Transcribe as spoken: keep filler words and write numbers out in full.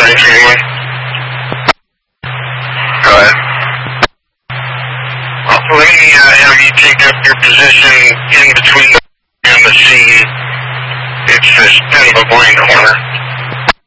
Sorry, anyone? Go ahead. Well, let me uh, have you take up your position in between and the scene. It's this kind of a blind corner.